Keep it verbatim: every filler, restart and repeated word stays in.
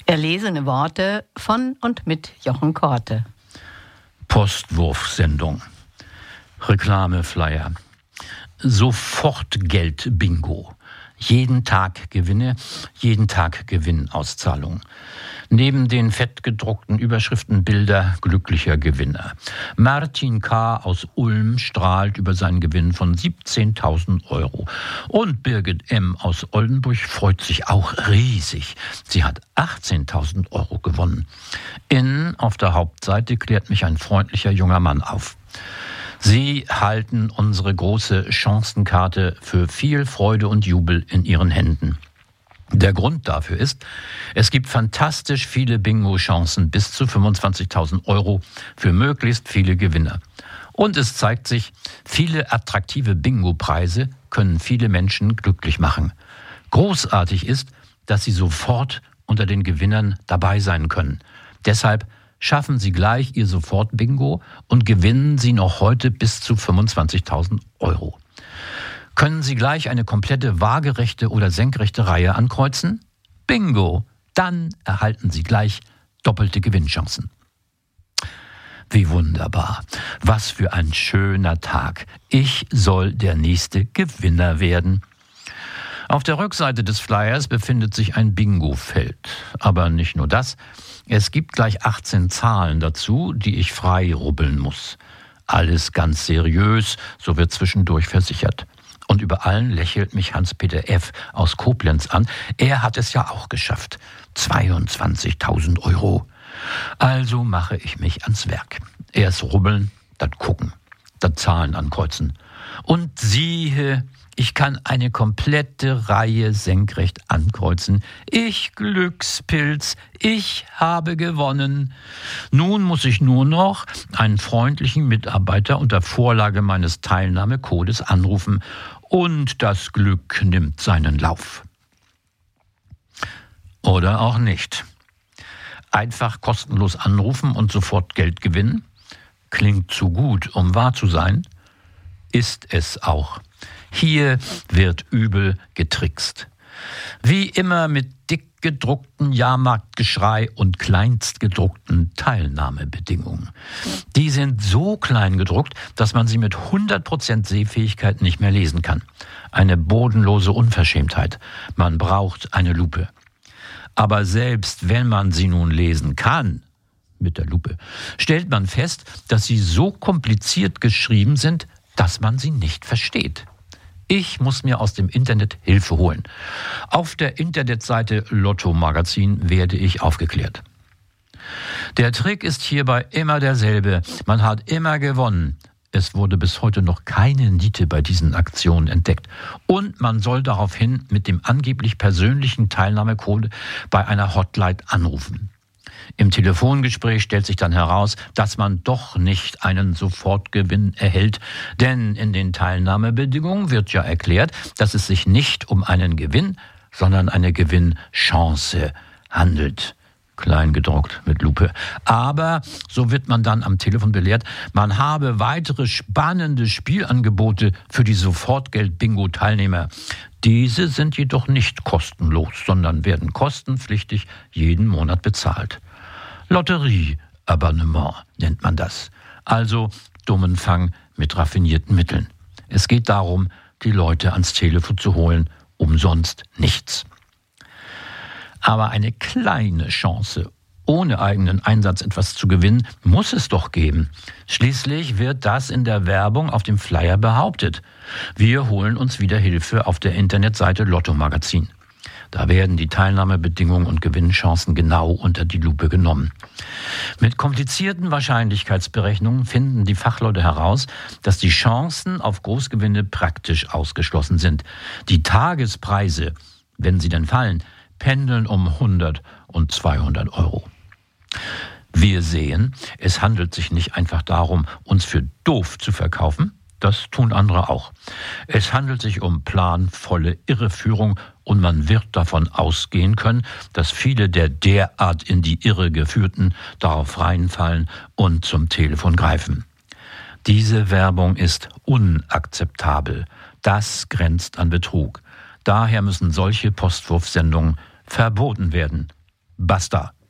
Erlesene Worte von und mit Jochen Korte. Postwurfsendung. Reklameflyer. Sofortgeld-Bingo. Jeden Tag Gewinne, jeden Tag Gewinnauszahlung. Neben den fettgedruckten Überschriften Bilder glücklicher Gewinner. Martin K. aus Ulm strahlt über seinen Gewinn von siebzehntausend Euro. Und Birgit M. aus Oldenburg freut sich auch riesig. Sie hat achtzehntausend Euro gewonnen. Innen auf der Hauptseite klärt mich ein freundlicher junger Mann auf. Sie halten unsere große Chancenkarte für viel Freude und Jubel in Ihren Händen. Der Grund dafür ist, es gibt fantastisch viele Bingo-Chancen bis zu fünfundzwanzigtausend Euro für möglichst viele Gewinner. Und es zeigt sich, viele attraktive Bingo-Preise können viele Menschen glücklich machen. Großartig ist, dass Sie sofort unter den Gewinnern dabei sein können. Deshalb schaffen Sie gleich Ihr Sofort-Bingo und gewinnen Sie noch heute bis zu fünfundzwanzigtausend Euro. Können Sie gleich eine komplette waagerechte oder senkrechte Reihe ankreuzen? Bingo! Dann erhalten Sie gleich doppelte Gewinnchancen. Wie wunderbar! Was für ein schöner Tag! Ich soll der nächste Gewinner werden. Auf der Rückseite des Flyers befindet sich ein Bingo-Feld. Aber nicht nur das. Es gibt gleich achtzehn Zahlen dazu, die ich frei rubbeln muss. Alles ganz seriös, so wird zwischendurch versichert. Und über allen lächelt mich Hans-Peter F. aus Koblenz an. Er hat es ja auch geschafft. zweiundzwanzigtausend Euro. Also mache ich mich ans Werk. Erst rubbeln, dann gucken, dann Zahlen ankreuzen. Und siehe, ich kann eine komplette Reihe senkrecht ankreuzen. Ich Glückspilz, ich habe gewonnen. Nun muss ich nur noch einen freundlichen Mitarbeiter unter Vorlage meines Teilnahmecodes anrufen und das Glück nimmt seinen Lauf. Oder auch nicht. Einfach kostenlos anrufen und sofort Geld gewinnen? Klingt zu gut, um wahr zu sein? Ist es auch. Hier wird übel getrickst. Wie immer mit dick gedruckten Jahrmarktgeschrei und kleinst gedruckten Teilnahmebedingungen. Die sind so klein gedruckt, dass man sie mit hundert Prozent Sehfähigkeit nicht mehr lesen kann. Eine bodenlose Unverschämtheit. Man braucht eine Lupe. Aber selbst wenn man sie nun lesen kann, mit der Lupe, stellt man fest, dass sie so kompliziert geschrieben sind, dass man sie nicht versteht. Ich muss mir aus dem Internet Hilfe holen. Auf der Internetseite Lotto Magazin werde ich aufgeklärt. Der Trick ist hierbei immer derselbe. Man hat immer gewonnen. Es wurde bis heute noch keine Niete bei diesen Aktionen entdeckt. Und man soll daraufhin mit dem angeblich persönlichen Teilnahmecode bei einer Hotline anrufen. Im Telefongespräch stellt sich dann heraus, dass man doch nicht einen Sofortgewinn erhält, denn in den Teilnahmebedingungen wird ja erklärt, dass es sich nicht um einen Gewinn, sondern eine Gewinnchance handelt. Kleingedruckt mit Lupe. Aber, so wird man dann am Telefon belehrt, man habe weitere spannende Spielangebote für die Sofortgeld-Bingo-Teilnehmer. Diese sind jedoch nicht kostenlos, sondern werden kostenpflichtig jeden Monat bezahlt. Lotterieabonnement nennt man das. Also dummen Fang mit raffinierten Mitteln. Es geht darum, die Leute ans Telefon zu holen, umsonst nichts. Aber eine kleine Chance, ohne eigenen Einsatz etwas zu gewinnen, muss es doch geben. Schließlich wird das in der Werbung auf dem Flyer behauptet. Wir holen uns wieder Hilfe auf der Internetseite Lotto Magazin. Da werden die Teilnahmebedingungen und Gewinnchancen genau unter die Lupe genommen. Mit komplizierten Wahrscheinlichkeitsberechnungen finden die Fachleute heraus, dass die Chancen auf Großgewinne praktisch ausgeschlossen sind. Die Tagespreise, wenn sie denn fallen, pendeln um hundert und zweihundert Euro. Wir sehen, es handelt sich nicht einfach darum, uns für doof zu verkaufen. Das tun andere auch. Es handelt sich um planvolle Irreführung und man wird davon ausgehen können, dass viele der derart in die Irre geführten darauf reinfallen und zum Telefon greifen. Diese Werbung ist unakzeptabel. Das grenzt an Betrug. Daher müssen solche Postwurfsendungen verboten werden. Basta.